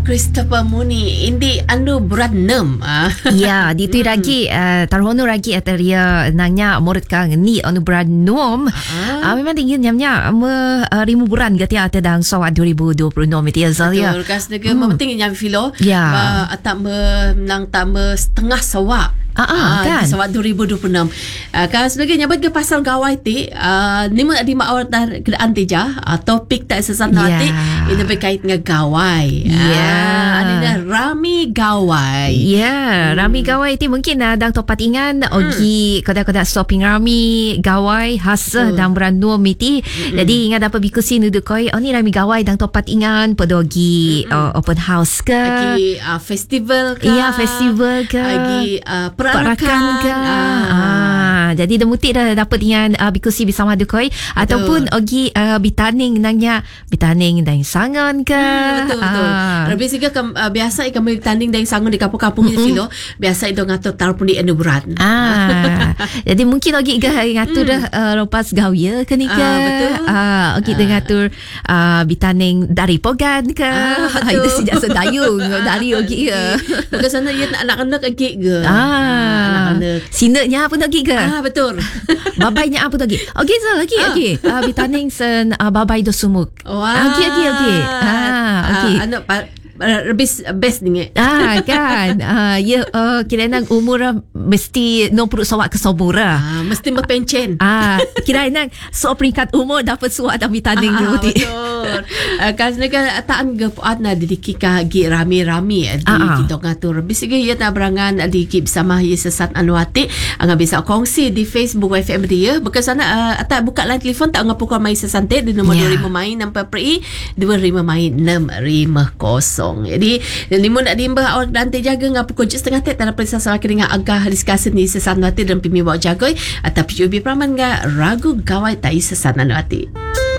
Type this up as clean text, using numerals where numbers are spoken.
Christopher Muni indi anu beranam. Ya, di tu lagi tarhono lagi ataria nanya murid kang ni anu beranum. Memang tinggi nyamnya rimu buran gati atadang sawat 2026 itu ya Zalia. Betul, kas negara penting nyam filo. Ya. Atak menang tak setengah sawak. Kan sawat 2026. Kan sebagai nyabat ke pasal gawai ti ni mo di maawat kedaan ti ja topik tak sesana ti ini berkait dengan gawai. Ani dah rami gawai. Rami gawai ti mungkin dang topat ingan ogi kada-kada shopping rami gawai hasa dang berandum miti. Jadi ingat dapat bikusi nuduk koi ni rami gawai dang topat ingan podogi open house ke festival ke. Ya, festival ke lagi perakan ke. Jadi demutik dah dapat dengan bikusi bersama dukoi ataupun ogi bitaning nangnya bitaning dan sangon ke. Betul. Lebih sikit biasa kami tanding dari sangon di kampung-kampung ni filo biasa itu ngatur tarpun di enduran. Jadi mungkin ogi ngatur lepas gawia ke ni ke. Betul. Ogi ngatur bitaning dari pogan ke. Itu sejak sedayung dari ogi ke. Bukan sana ia anak-anak ogi ke. Sineknya apa lagi ke? Betul. Babainya apa lagi? Okey lagi. Bitaning sen babai do sumuk. Okey. Okey. Anak lebih best ni. Kan. Ya kira nang umur mesti 60 sawak ke sobura. Mesti berpencen. Kira nang so peringkat umur dapat suat dan bitaning dulu ti. Betul. Kan negara taan gepuat na didikika gi rami-rami di kita ngatur. Bisige ia na berangan di bersama ia sesat anuati anga bisa kongsi di Facebook FM dia. Bukan sana atak buka line telefon tak ngapukul mai sesante di nombor 25 mai 6 pri 25 mai 650. Jadi limun nak dimbah awak dan jaga ngapu kunci setengah tek tanah perisa salah kena agak diskusi ni sesanwati dan pimi bawa jagoi atau PUB praman ga ragu gawai tai sesanwati.